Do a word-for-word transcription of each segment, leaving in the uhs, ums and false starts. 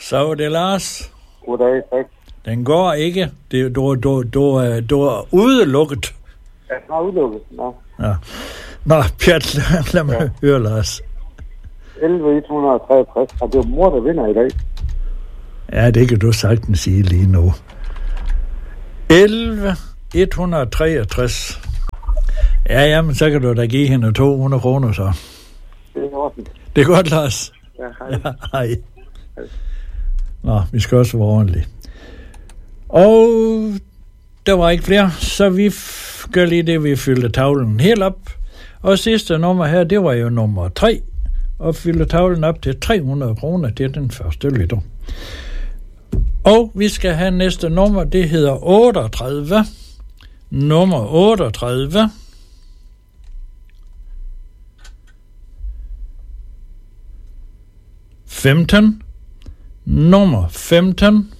Så det er Lars. Goddag, tak. Den går ikke. Det, du, du, du, du er udelukket. Ja, den er udelukket. Nå. Ja. Nå, Pjat, lad, lad mig ja. høre, Lars. elleve et hundrede og treogtres. Og det er mor, der vinder i dag. Ja, det kan du sagtens sige lige nu. elleve et hundrede og treogtres. Ja, jamen, så kan du da give hende to hundrede kroner, så. Det er ordentligt. Det er godt, Lars. Ja, hej. Ja, hej. hej. Nå, vi skal også være ordentlige. Og der var ikke flere, så vi f- gør lige det, vi fyldte tavlen helt op. Og sidste nummer her, det var jo nummer tre. Og fyldte tavlen op til tre hundrede kroner. Det er den første lytter. Og vi skal have næste nummer, det hedder otteogtredive. Nummer otteogtredive. femten. Nummer femten.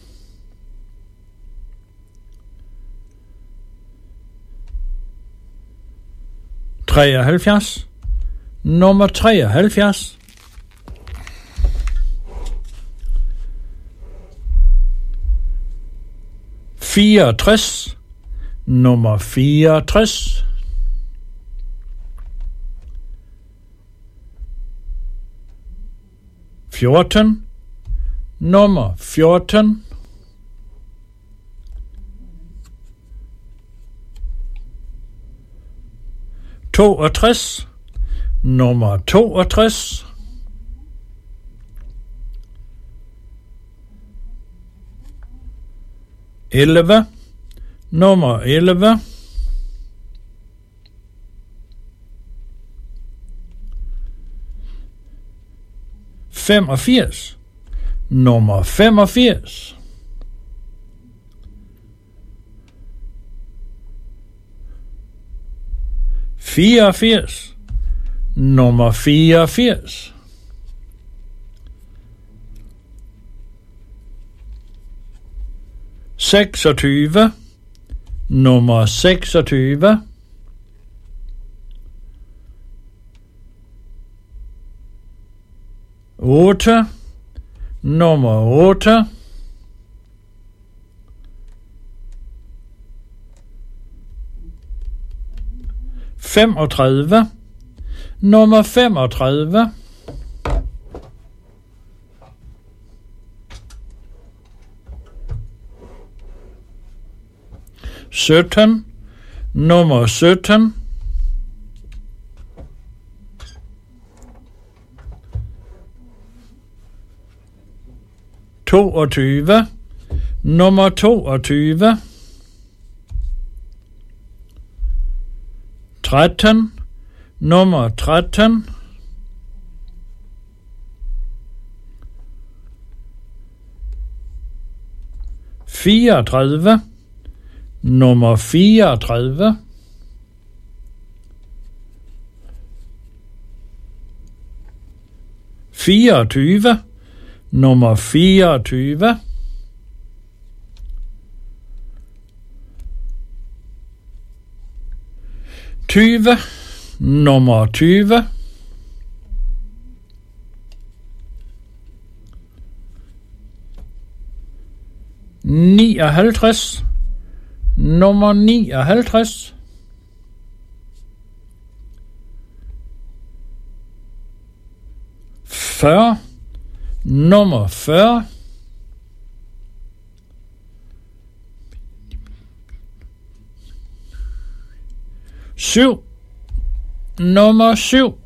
treoghalvfjerds. Nummer treoghalvfjerds. fireogtres. Nummer fireogtres. fjorten. Nummer fjorten. toogtres. Nummer toogtres. elleve. Nummer elleve. femogfirs. Nummer femogfirs. fireogfirs. Nummer fireogfirs. seksogtyve. Nummer seksogtyve. otte. Nummer otte. femogtredive. Nummer femogtredive. sytten. Nummer sytten. toogtyve. Nummer toogtyve. tretten. Nummer tretten. fireogtredive. Nummer fireogtredive. fireogtyve. Nummer fireogtyve. tyve. Nummer tyve. nioghalvtreds. Nummer nioghalvtreds. fyrre. Nummer fyrre. syv. Nummer syv.